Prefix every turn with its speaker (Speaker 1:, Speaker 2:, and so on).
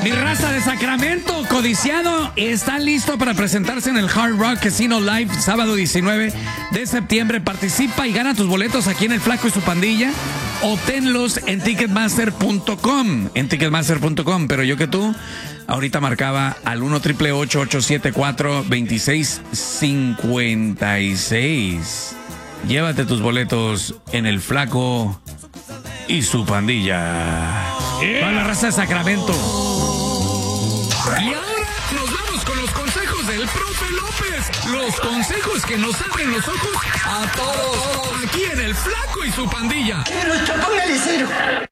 Speaker 1: Mi raza de Sacramento, codiciado, está listo para presentarse en el Hard Rock Casino Live, sábado 19 de septiembre. Participa y gana tus boletos aquí en El Flaco y su Pandilla. O tenlos en Ticketmaster.com. En Ticketmaster.com. Pero yo que tú, ahorita marcaba al 1-888-874-2656. Llévate tus boletos en El Flaco y su Pandilla. Para la raza de Sacramento. Y ahora nos vamos con los consejos del profe López. Los consejos que nos abren los ojos a todos. Aquí en El Flaco y su Pandilla.
Speaker 2: Pero póngale cero.